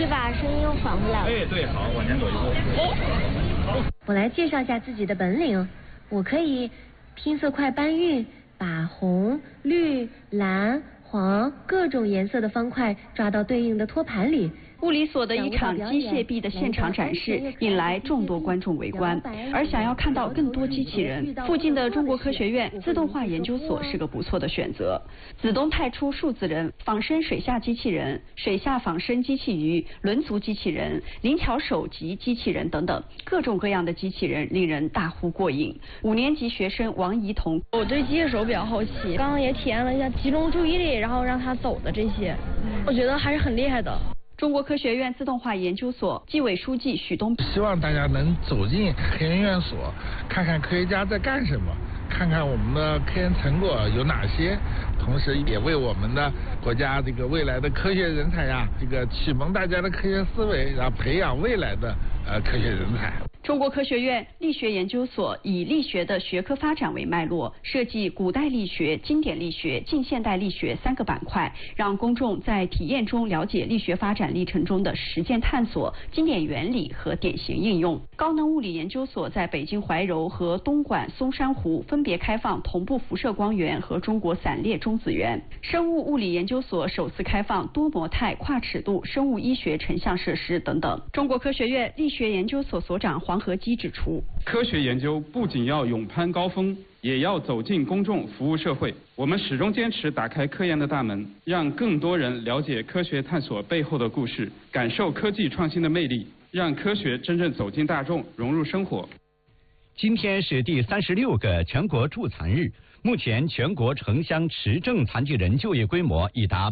去把声音又还回来了。 哎，对，好，往前走一步。 我来介绍一下自己的本领，我可以拼色块搬运，把红、绿、蓝、黄各种颜色的方块抓到对应的托盘里。 物理所的一场机械臂的现场展示引来众多观众围观，而想要看到更多机器人，附近的中国科学院自动化研究所是个不错的选择。子东派出数字人、仿生水下机器人、水下仿生机器鱼、轮足机器人、灵巧手级机器人等等，各种各样的机器人令人大呼过瘾。5年级学生王怡彤， 我对机械手比较好奇，刚刚也体验了一下集中注意力，然后让它走的这些，我觉得还是很厉害的。 中国科学院自动化研究所纪委书记许东， 希望大家能走进科研院所，看看科学家在干什么，看看我们的科研成果有哪些，同时也为我们的国家这个未来的科学人才呀，这个启蒙大家的科学思维，然后培养未来的科学人才。 中国科学院力学研究所以力学的学科发展为脉络，设计古代力学、经典力学、近现代力学3个板块，让公众在体验中了解力学发展历程中的实践探索、经典原理和典型应用。高能物理研究所在北京怀柔和东莞松山湖分别开放同步辐射光源和中国散裂中子源。生物物理研究所首次开放多模态跨尺度生物医学成像设施等等。中国科学院力学研究所所长黄和基指出， 科学研究不仅要勇攀高峰，也要走进公众，服务社会。我们始终坚持打开科研的大门，让更多人了解科学探索背后的故事，感受科技创新的魅力，让科学真正走进大众，融入生活。 今天是第36个全国助残日，目前全国城乡持证残疾人就业规模已达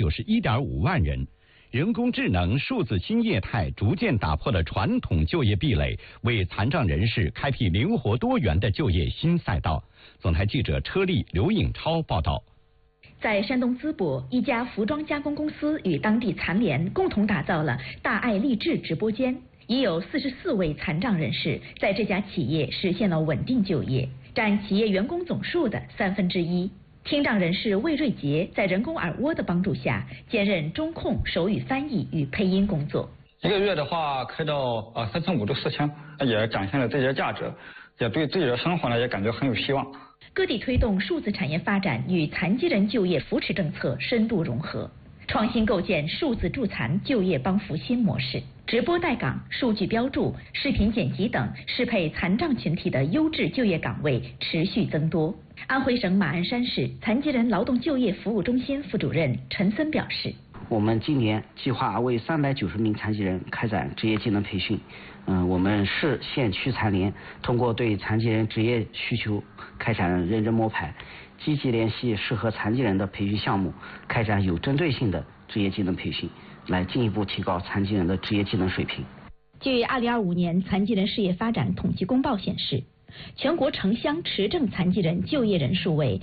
891.5万人。人工智能、数字新业态逐渐打破了传统就业壁垒，为残障人士开辟灵活多元的就业新赛道。总台记者车丽、刘颖超报道。 在山东淄博，一家服装加工公司与当地残联共同打造了大爱励志直播间，已有44位残障人士在这家企业实现了稳定就业，占企业员工总数的1/3。听障人士魏瑞杰在人工耳蜗的帮助下，兼任中控、手语翻译与配音工作。 1个月的话开到3500到4000，也展现了这些价值，也对自己的生活呢也感觉很有希望。 各地推动数字产业发展与残疾人就业扶持政策深度融合，创新构建数字助残就业帮扶新模式。直播带岗、数据标注、视频剪辑等适配残障群体的优质就业岗位持续增多。安徽省马鞍山市残疾人劳动就业服务中心副主任陈森表示， 我们今年计划为390名残疾人开展职业技能培训。我们市县区残联通过对残疾人职业需求开展认真摸排，积极联系适合残疾人的培训项目，开展有针对性的职业技能培训，来进一步提高残疾人的职业技能水平。 据2025年残疾人事业发展统计公报显示，全国城乡持证残疾人就业人数为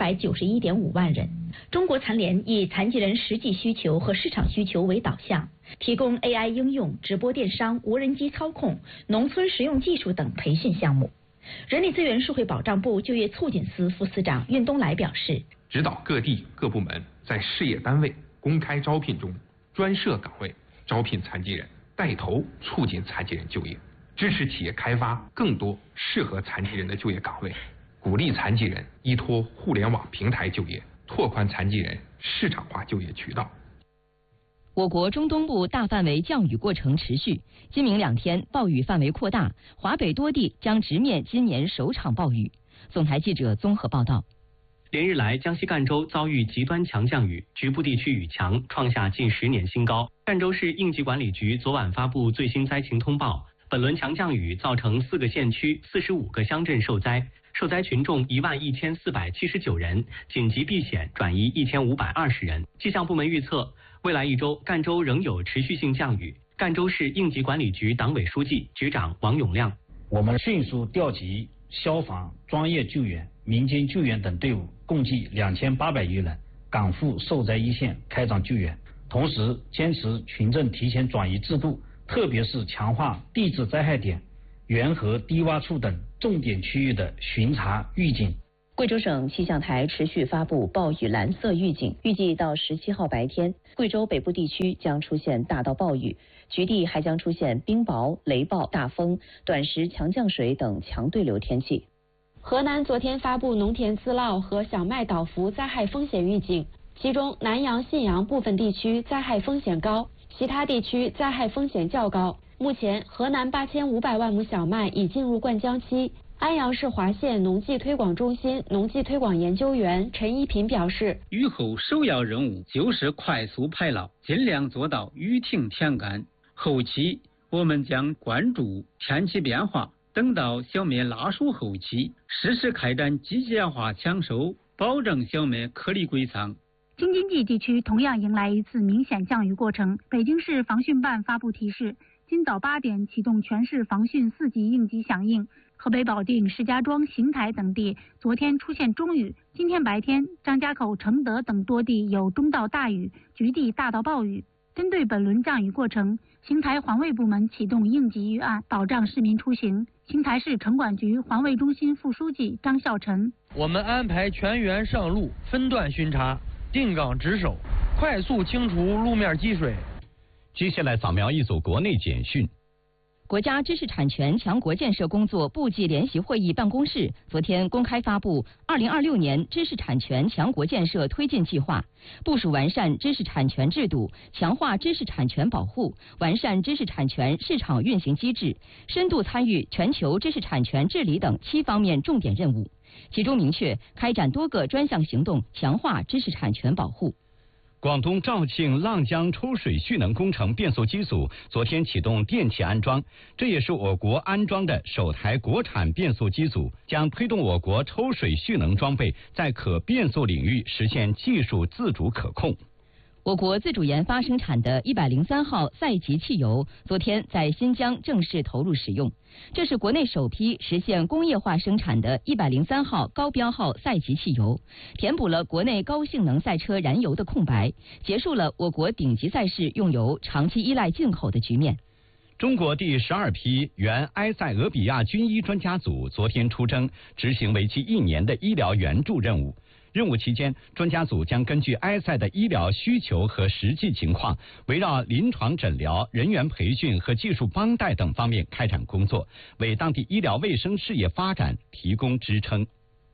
891.5万人。中国残联以残疾人实际需求和市场需求为导向，提供 AI 应用、直播电商、无人机操控、农村实用技术等培训项目。人力资源社会保障部就业促进司副司长运东来表示， 指导各地各部门在事业单位公开招聘中专设岗位招聘残疾人，带头促进残疾人就业，支持企业开发更多适合残疾人的就业岗位，鼓励残疾人依托互联网平台就业，拓宽残疾人市场化就业渠道。 我国中东部大范围降雨过程持续，今明2天暴雨范围扩大，华北多地将直面今年首场暴雨。总台记者综合报道。 连日来，江西赣州遭遇极端强降雨，局部地区雨强，创下近10年新高。赣州市应急管理局昨晚发布最新灾情通报，本轮强降雨造成4个县区、45个乡镇受灾，受灾群众11479人，紧急避险转移1520人。气象部门预测，未来1周，赣州仍有持续性降雨。赣州市应急管理局党委书记、局长王永亮： 我们迅速调集消防、专业救援、民间救援等队伍，共计2800余人，赶赴受灾一线开展救援。同时，坚持群众提前转移制度，特别是强化地质灾害点、源河低洼处等重点区域的巡查预警。 贵州省气象台持续发布暴雨蓝色预警，预计到17号白天，贵州北部地区将出现大到暴雨，局地还将出现冰雹、雷暴、大风、短时强降水等强对流天气。 河南昨天发布农田自涝和小麦倒伏灾害风险预警，其中南阳、信阳部分地区灾害风险高，其他地区灾害风险较高。目前，河南8500万亩小麦已进入灌浆期。安阳市华县农技推广中心农技推广研究员陈一平表示， 雨后首要任务就是快速排涝，尽量做到雨停田干。后期我们将关注天气变化，等到小麦拉熟后期，适时开展机械化抢收，保证小麦颗粒归仓。 京津冀地区同样迎来一次明显降雨过程。北京市防汛办发布提示，今早8点启动全市防汛4级应急响应。河北保定、石家庄、邢台等地昨天出现中雨，今天白天张家口、承德等多地有中到大雨，局地大到暴雨。针对本轮降雨过程，邢台环卫部门启动应急预案，保障市民出行。邢台市城管局环卫中心副书记张孝臣： 我们安排全员上路，分段巡查，定岗值守，快速清除路面积水。 接下来扫描一组国内简讯。 国家知识产权强国建设工作部际联席会议办公室昨天公开发布2026年知识产权强国建设推进计划，部署完善知识产权制度，强化知识产权保护，完善知识产权市场运行机制，深度参与全球知识产权治理等7方面重点任务。其中明确开展多个专项行动，强化知识产权保护。 广东肇庆浪江抽水蓄能工程变速机组昨天启动电气安装，这也是我国安装的首台国产变速机组，将推动我国抽水蓄能装备在可变速领域实现技术自主可控。 我国自主研发生产的103号赛级汽油昨天在新疆正式投入使用，这是国内首批实现工业化生产的103号高标号赛级汽油，填补了国内高性能赛车燃油的空白，结束了我国顶级赛事用油长期依赖进口的局面。 中国第12批原埃塞俄比亚军医专家组昨天出征，执行为期1年的医疗援助任务。任务期间，专家组将根据埃塞的医疗需求和实际情况，围绕临床诊疗、人员培训和技术帮带等方面开展工作，为当地医疗卫生事业发展提供支撑。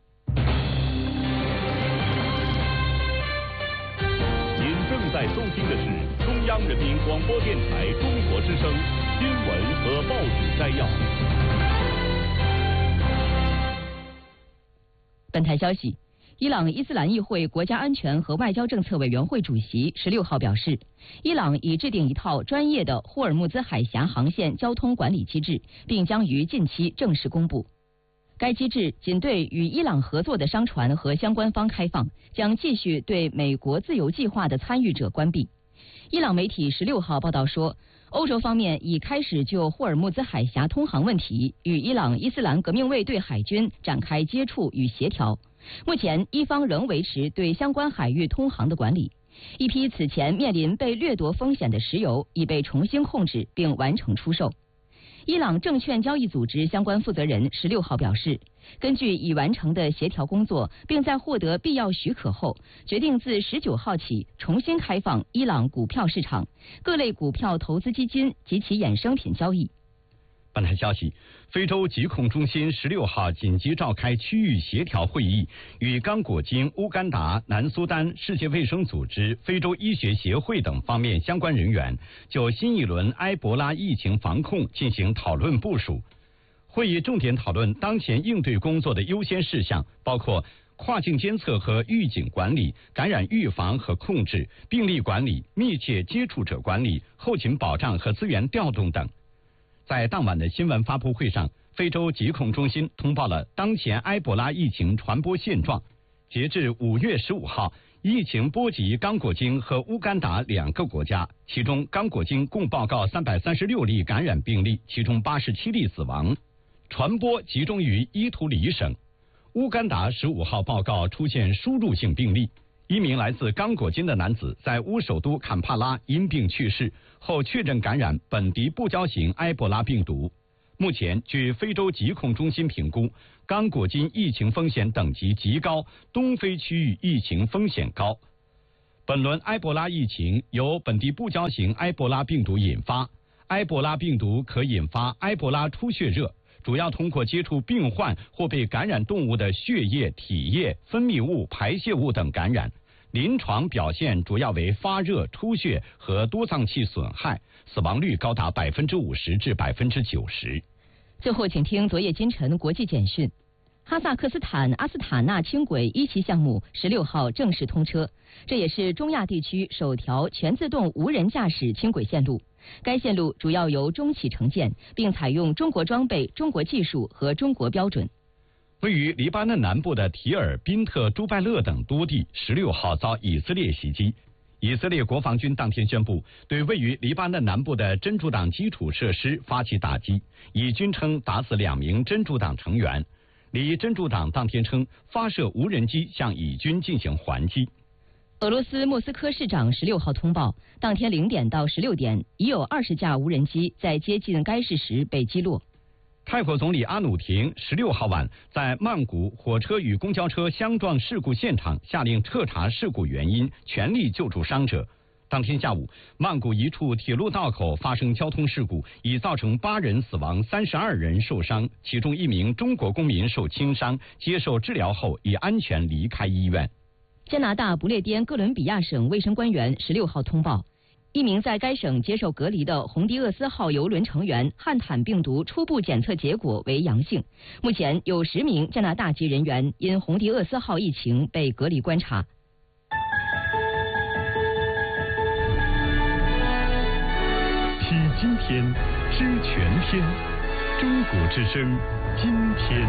您正在收听的是中央人民广播电台中国之声新闻和报纸摘要。 本台消息。伊朗伊斯兰议会国家安全和外交政策委员会主席16号表示，伊朗已制定一套专业的霍尔木兹海峡航线交通管理机制，并将于近期正式公布。该机制仅对与伊朗合作的商船和相关方开放，将继续对美国自由计划的参与者关闭。伊朗媒体16号报道说，欧洲方面已开始就霍尔木兹海峡通航问题与伊朗伊斯兰革命卫队海军展开接触与协调。目前，伊方仍维持对相关海域通航的管理。一批此前面临被掠夺风险的石油已被重新控制并完成出售。伊朗证券交易组织相关负责人16号表示，根据已完成的协调工作，并在获得必要许可后，决定自19号起重新开放伊朗股票市场、各类股票投资基金及其衍生品交易。 本台消息，非洲疾控中心16号紧急召开区域协调会议，与刚果金、乌干达、南苏丹、世界卫生组织、非洲医学协会等方面相关人员就新一轮埃博拉疫情防控进行讨论部署。会议重点讨论当前应对工作的优先事项，包括跨境监测和预警管理、感染预防和控制、病例管理、密切接触者管理、后勤保障和资源调动等。在当晚的新闻发布会上，非洲疾控中心通报了当前埃博拉疫情传播现状。截至5月15号，疫情波及刚果金和乌干达2个国家，其中刚果金共报告336例感染病例，其中87例死亡，传播集中于伊图里省。乌干达15号报告出现输入性病例，一名来自刚果金的男子在乌首都坎帕拉因病去世后确诊感染本地布胶型埃博拉病毒。 目前，据非洲疾控中心评估，刚果金疫情风险等级极高，东非区域疫情风险高。本轮埃博拉疫情由本地不交型埃博拉病毒引发，埃博拉病毒可引发埃博拉出血热，主要通过接触病患或被感染动物的血液、体液、分泌物、排泄物等感染。临床表现主要为发热、出血和多脏器损害，死亡率高达50%至90%。 最后，请听昨夜今晨国际简讯。哈萨克斯坦阿斯塔纳轻轨1期项目16号正式通车，这也是中亚地区首条全自动无人驾驶轻轨线路。该线路主要由中企承建，并采用中国装备、中国技术和中国标准。 位于黎巴嫩南部的提尔、宾特、朱拜勒等多地16号遭以色列袭击。以色列国防军当天宣布，对位于黎巴嫩南部的真主党基础设施发起打击，以军称打死2名真主党成员。黎真主党当天称，发射无人机向以军进行还击。 俄罗斯莫斯科市长16号通报，当天0点到16点，已有20架无人机在接近该市时被击落。 泰国总理阿努廷16号晚在曼谷火车与公交车相撞事故现场下令彻查事故原因，全力救助伤者。当天下午，曼谷一处铁路道口发生交通事故，已造成8人死亡，32人受伤，其中1名中国公民受轻伤，接受治疗后已安全离开医院。 加拿大不列颠哥伦比亚省卫生官员16号通报，一名在该省接受隔离的红迪厄斯号邮轮成员汉坦病毒初步检测结果为阳性。目前有10名加拿大籍人员因红迪厄斯号疫情被隔离观察。 听今天，知全天，中国之声，今天。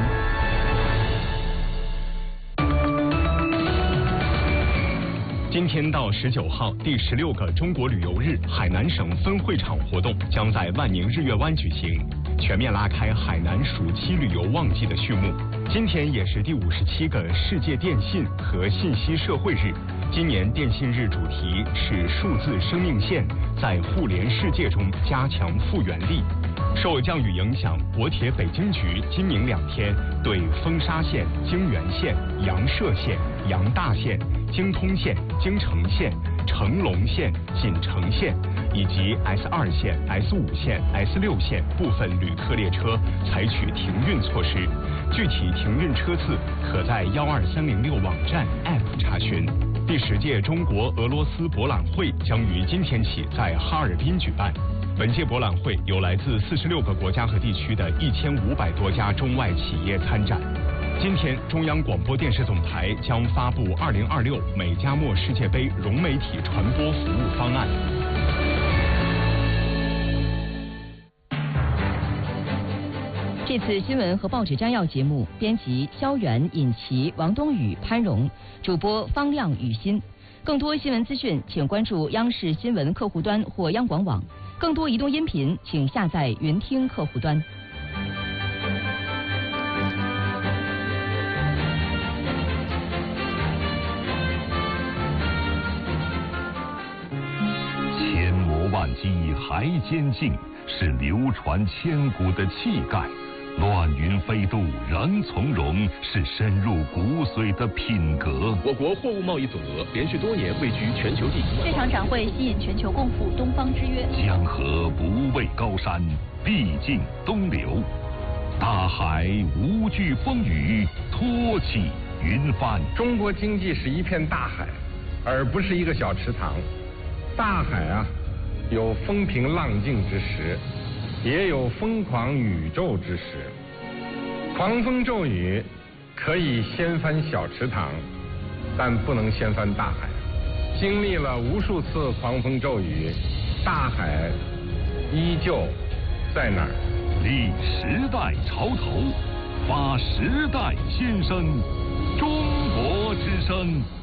今天到19号，第16个中国旅游日海南省分会场活动将在万宁日月湾举行，全面拉开海南暑期旅游旺季的序幕。今天也是第57个世界电信和信息社会日，今年电信日主题是数字生命线，在互联世界中加强复原力。受降雨影响，国铁北京局今明2天对丰沙线、京原线、阳涉线、阳大线、京通线、京城线、成龙线、锦城线以及 S2 线、S5 线、S6 线部分旅客列车采取停运措施，具体停运车次可在12306网站 App 查询。第10届中国俄罗斯博览会将于今天起在哈尔滨举办。本届博览会有来自46个国家和地区的1500多家中外企业参展。今天，中央广播电视总台将发布2026美加墨世界杯融媒体传播服务方案。 这次新闻和报纸摘要节目，编辑肖远、尹琪、王冬雨、潘荣，主播方亮、雨欣。更多新闻资讯，请关注央视新闻客户端或央广网。更多移动音频，请下载云听客户端。 千磨万击还坚劲，是流传千古的气概；乱云飞渡仍从容，是深入骨髓的品格。我国货物贸易总额连续多年位居全球第一。 这场展会吸引全球共赴东方之约。 江河不畏高山，必尽东流；大海无惧风雨，托起云帆。 中国经济是一片大海，而不是一个小池塘。大海啊，有风平浪静之时，也有疯狂宇宙之时。狂风骤雨可以掀翻小池塘，但不能掀翻大海。经历了无数次狂风骤雨，大海依旧在那儿。 立时代潮头，发时代新声，中国之声。